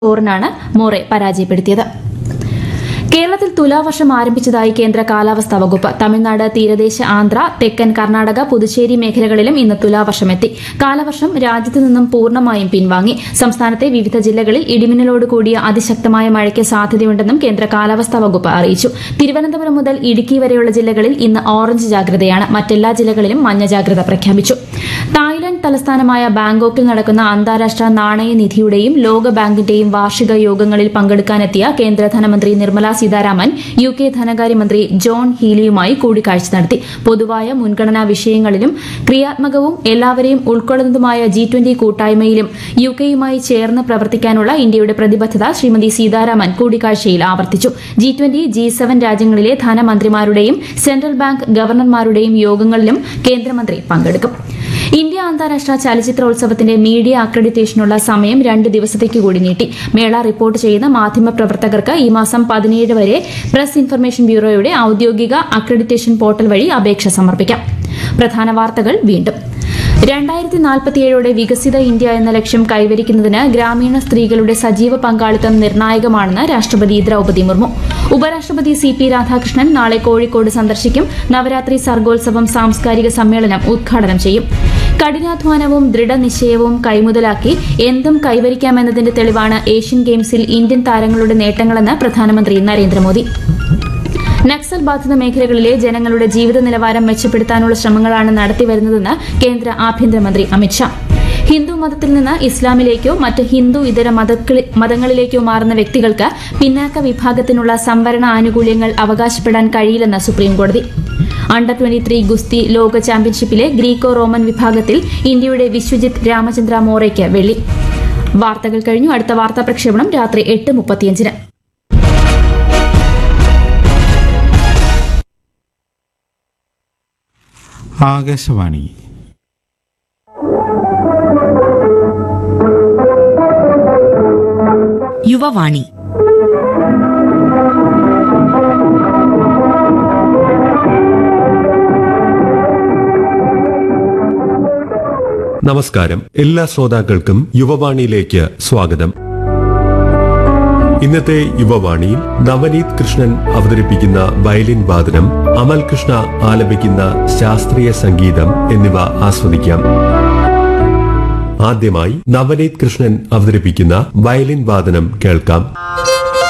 സ്കോറിനാണ് മോറെ പരാജയപ്പെടുത്തിയത്. കേരളത്തിൽ തുലാവർഷം ആരംഭിച്ചതായി കേന്ദ്ര കാലാവസ്ഥാ വകുപ്പ്. തമിഴ്നാട്, തീരദേശ ആന്ധ്ര, തെക്കൻ കർണാടക, പുതുച്ചേരി മേഖലകളിലും ഇന്ന് തുലാവർഷമെത്തി. കാലവർഷം രാജ്യത്ത് നിന്നും പൂർണ്ണമായും പിൻവാങ്ങി. സംസ്ഥാനത്തെ വിവിധ ജില്ലകളിൽ ഇടിമിന്നലോട് കൂടിയ അതിശക്തമായ മഴയ്ക്ക് സാധ്യതയുണ്ടെന്നും കേന്ദ്ര കാലാവസ്ഥാ വകുപ്പ് അറിയിച്ചു. തിരുവനന്തപുരം മുതൽ ഇടുക്കി വരെയുള്ള ജില്ലകളിൽ ഇന്ന് ഓറഞ്ച് ജാഗ്രതയാണ്. മറ്റെല്ലാ ജില്ലകളിലും മഞ്ഞ ജാഗ്രത പ്രഖ്യാപിച്ചു. തായ്ലൻഡ് തലസ്ഥാനമായ ബാങ്കോക്കിൽ നടക്കുന്ന അന്താരാഷ്ട്ര നാണയനിധിയുടെയും ലോകബാങ്കിന്റെയും വാർഷിക യോഗങ്ങളിൽ പങ്കെടുക്കാനെത്തിയ കേന്ദ്ര ധനമന്ത്രി നിർമ്മല സീതാരാമൻ UK ധനകാര്യമന്ത്രി ജോൺ ഹീലിയുമായി കൂടിക്കാഴ്ച നടത്തി. പൊതുവായ മുൻഗണനാ വിഷയങ്ങളിലും ക്രിയാത്മകവും എല്ലാവരെയും ഉൾക്കൊള്ളുന്നതുമായ G20 കൂട്ടായ്മയിലും UKയുമായി ചേർന്ന് പ്രവർത്തിക്കാനുള്ള ഇന്ത്യയുടെ പ്രതിബദ്ധത ശ്രീമതി സീതാരാമൻ കൂടിക്കാഴ്ചയിൽ ആവർത്തിച്ചു. G20, G7 രാജ്യങ്ങളിലെ ധനമന്ത്രിമാരുടെയും സെൻട്രൽ ബാങ്ക് ഗവർണർമാരുടെയും യോഗങ്ങളിലും കേന്ദ്രമന്ത്രി പങ്കെടുക്കും. ഇന്ത്യ അന്താരാഷ്ട്ര ചലച്ചിത്രോത്സവത്തിന്റെ മീഡിയ അക്രഡിറ്റേഷനുള്ള സമയം 2 ദിവസത്തേക്ക് കൂടി നീട്ടി. മേള റിപ്പോർട്ട് ചെയ്യുന്ന മാധ്യമപ്രവർത്തകർക്ക് ഈ മാസം 17 വരെ പ്രസ് ഇൻഫർമേഷൻ ബ്യൂറോയുടെ ഔദ്യോഗിക അക്രഡിറ്റേഷൻ പോർട്ടൽ വഴി അപേക്ഷ സമർപ്പിക്കാം. പ്രധാന വാർത്തകൾ വീണ്ടും. 2047 വികസിത ഇന്ത്യ എന്ന ലക്ഷ്യം കൈവരിക്കുന്നതിന് ഗ്രാമീണ സ്ത്രീകളുടെ സജീവ പങ്കാളിത്തം നിർണായകമാണെന്ന് രാഷ്ട്രപതി ദ്രൌപദി മുർമു. ഉപരാഷ്ട്രപതി CP രാധാകൃഷ്ണൻ നാളെ കോഴിക്കോട് സന്ദർശിക്കും. നവരാത്രി സർഗോത്സവം സാംസ്കാരിക സമ്മേളനം ഉദ്ഘാടനം ചെയ്യും. കഠിനാധ്വാനവും ദൃഢനിശ്ചയവും കൈമുതലാക്കി എന്തും കൈവരിക്കാമെന്നതിന്റെ തെളിവാണ് ഏഷ്യൻ ഗെയിംസിൽ ഇന്ത്യൻ താരങ്ങളുടെ നേട്ടങ്ങളെന്ന് പ്രധാനമന്ത്രി നരേന്ദ്രമോദി. നക്സൽ ബാധിത മേഖലകളിലെ ജനങ്ങളുടെ ജീവിത നിലവാരം മെച്ചപ്പെടുത്താനുള്ള ശ്രമങ്ങളാണ് നടത്തിവരുന്നതെന്ന് കേന്ദ്ര ആഭ്യന്തരമന്ത്രി അമിത്ഷാ. ഹിന്ദു മതത്തിൽ നിന്ന് ഇസ്ലാമിലേക്കോ മറ്റ് ഹിന്ദു ഇതര മതങ്ങളിലേക്കോ മാറുന്ന വ്യക്തികൾക്ക് പിന്നാക്ക വിഭാഗത്തിനുള്ള സംവരണ ആനുകൂല്യങ്ങൾ അവകാശപ്പെടാൻ കഴിയില്ലെന്ന് സുപ്രീംകോടതി. അണ്ടർ 23 ഗുസ്തി ലോക ചാമ്പ്യൻഷിപ്പിലെ ഗ്രീക്കോ റോമൻ വിഭാഗത്തിൽ ഇന്ത്യയുടെ വിശ്വജിത്ത് രാമചന്ദ്ര മോറയ്ക്ക് വെള്ളി. വാർത്തകൾ കഴിഞ്ഞു. അടുത്ത വാർത്താ പ്രക്ഷേപണം രാത്രി 8:35. ആകാശവാണി. യുവവാണി. നമസ്കാരം. എല്ലാ ശ്രോതാക്കൾക്കും യുവവാണിയിലേക്ക് സ്വാഗതം. ഇന്നത്തെ യുവവാണിയിൽ നവനീത് കൃഷ്ണൻ അവതരിപ്പിക്കുന്ന വയലിൻ വാദനം, അമൽ കൃഷ്ണ ആലപിക്കുന്ന ശാസ്ത്രീയ സംഗീതം എന്നിവ ആസ്വദിക്കാം. ആദ്യമായി നവനീത് കൃഷ്ണൻ അവതരിപ്പിക്കുന്ന വയലിൻ വാദനം കേൾക്കാം.